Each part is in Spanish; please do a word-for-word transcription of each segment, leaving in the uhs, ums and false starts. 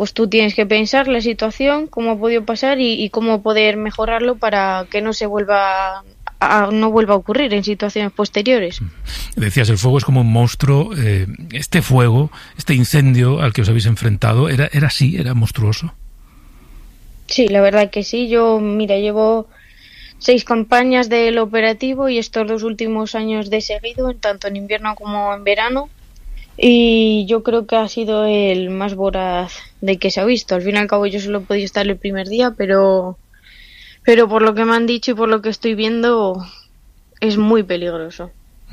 pues tú tienes que pensar la situación, cómo ha podido pasar y, y cómo poder mejorarlo para que no se vuelva a, no vuelva a ocurrir en situaciones posteriores. Decías, el fuego es como un monstruo. Eh, este fuego, este incendio al que os habéis enfrentado, ¿era, era así? ¿Era monstruoso? Sí, la verdad que sí. Yo, mira, llevo seis campañas del operativo y estos dos últimos años de seguido, en tanto en invierno como en verano. Y yo creo que ha sido el más voraz de que se ha visto. Al fin y al cabo yo solo he podido estar el primer día, pero pero por lo que me han dicho y por lo que estoy viendo es muy peligroso.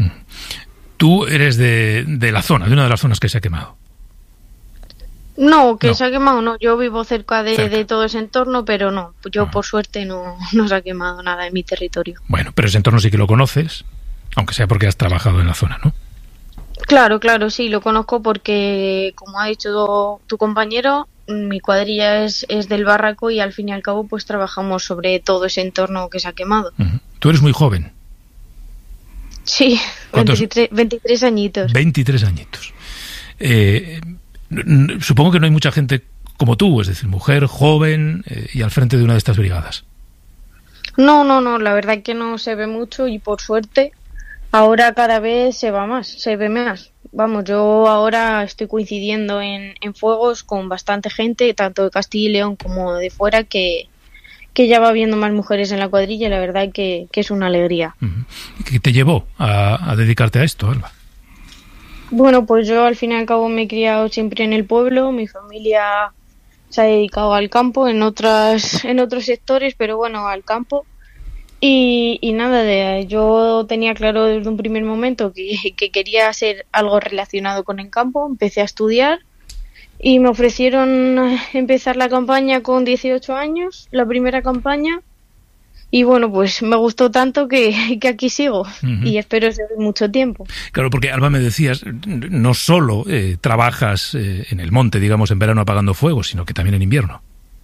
Tú eres de, de la zona, de una de las zonas que se ha quemado. No, que no. se ha quemado no. Yo vivo cerca de, cerca. de todo ese entorno, pero no. Yo ah. por suerte no, no se ha quemado nada en mi territorio. Bueno, pero ese entorno sí que lo conoces, aunque sea porque has trabajado en la zona, ¿no? Claro, claro, sí, lo conozco porque, como ha dicho tu compañero, mi cuadrilla es, es del Barraco y al fin y al cabo pues trabajamos sobre todo ese entorno que se ha quemado. Uh-huh. Tú eres muy joven. Sí, veintitrés, veintitrés añitos. veintitrés añitos. Eh, supongo que no hay mucha gente como tú, es decir, mujer, joven eh, y al frente de una de estas brigadas. No, no, no, la verdad que no se ve mucho y por suerte ahora cada vez se va más, se ve más. Vamos, yo ahora estoy coincidiendo en, en fuegos con bastante gente, tanto de Castilla y León como de fuera, que, que ya va viendo más mujeres en la cuadrilla y la verdad que, que es una alegría. Uh-huh. ¿Qué te llevó a, a dedicarte a esto, Alba? Bueno, pues yo al fin y al cabo me he criado siempre en el pueblo, mi familia se ha dedicado al campo, en otras, en otros sectores, pero bueno, al campo. Y, y nada, de, yo tenía claro desde un primer momento que, que quería hacer algo relacionado con el campo, empecé a estudiar y me ofrecieron empezar la campaña con dieciocho años, la primera campaña, y bueno, pues me gustó tanto que, que aquí sigo. Uh-huh. Y espero seguir mucho tiempo. Claro, porque Alba, me decías, no solo eh, trabajas eh, en el monte, digamos, en verano apagando fuegos, sino que también en invierno.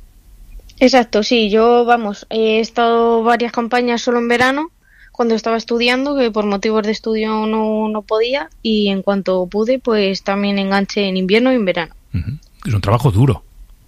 Exacto, sí, yo, vamos, he estado varias campañas solo en verano, cuando estaba estudiando, que por motivos de estudio no, no podía, y en cuanto pude, pues también enganché en invierno y en verano. Uh-huh. Es un trabajo duro.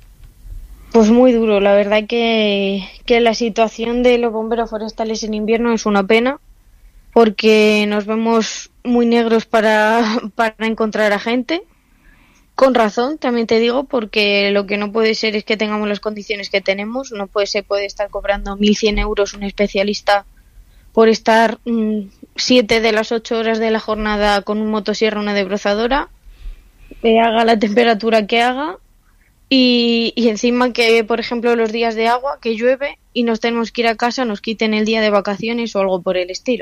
Pues muy duro, la verdad que, que la situación de los bomberos forestales en invierno es una pena, porque nos vemos muy negros para, para encontrar a gente. Con razón, también te digo, porque lo que no puede ser es que tengamos las condiciones que tenemos. No puede ser, puede estar cobrando mil cien euros un especialista por estar mmm, siete de las ocho horas de la jornada con un motosierra, una desbrozadora, que haga la temperatura que haga y, y encima que, por ejemplo, los días de agua, que llueve y nos tenemos que ir a casa, nos quiten el día de vacaciones o algo por el estilo.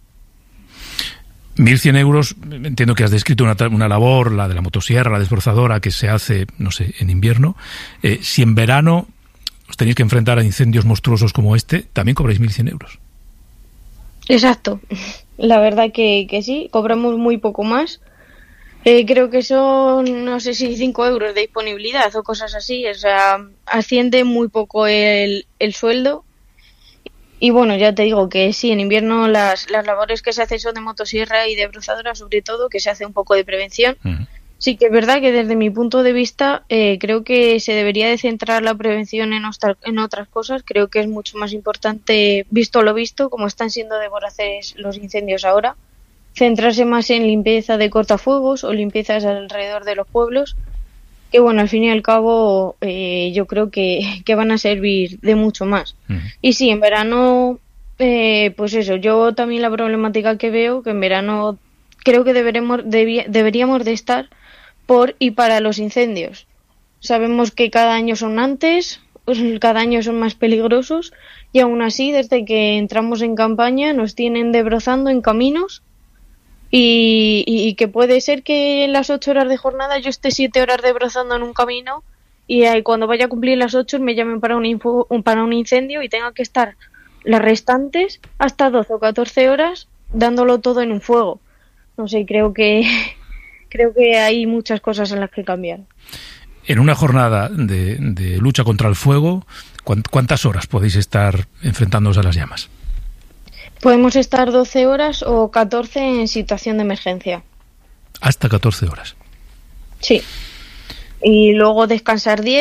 mil cien euros, entiendo que has descrito una, una labor, la de la motosierra, la desbrozadora, que se hace, no sé, en invierno. Eh, si en verano os tenéis que enfrentar a incendios monstruosos como este, también cobráis mil cien euros. Exacto. La verdad que, que sí, cobramos muy poco más. Eh, creo que son, no sé si cinco euros de disponibilidad o cosas así. O sea, asciende muy poco el, el sueldo. Y bueno, ya te digo que sí, en invierno las, las labores que se hacen son de motosierra y de brozadora, sobre todo, que se hace un poco de prevención. Uh-huh. Sí que es verdad que desde mi punto de vista eh, creo que se debería de centrar la prevención en, ostra, en otras cosas. Creo que es mucho más importante, visto lo visto, como están siendo de voraces los incendios ahora, centrarse más en limpieza de cortafuegos o limpiezas alrededor de los pueblos, que bueno, al fin y al cabo eh, yo creo que, que van a servir de mucho más. Uh-huh. Y sí, en verano, eh, pues eso, yo también la problemática que veo, que en verano creo que deberemos, debí, deberíamos de estar por y para los incendios. Sabemos que cada año son antes, cada año son más peligrosos, y aún así, desde que entramos en campaña, nos tienen debrozando en caminos. Y, y, y que puede ser que en las ocho horas de jornada yo esté siete horas desbrozando en un camino y eh, cuando vaya a cumplir las ocho me llamen para un, info, un, para un incendio y tenga que estar las restantes hasta doce o catorce horas dándolo todo en un fuego. No sé, creo que creo que hay muchas cosas en las que cambiar. En una jornada de, de lucha contra el fuego, ¿cuántas horas podéis estar enfrentándoos a las llamas? Podemos estar doce horas o catorce en situación de emergencia. Hasta catorce horas. Sí. Y luego descansar diez.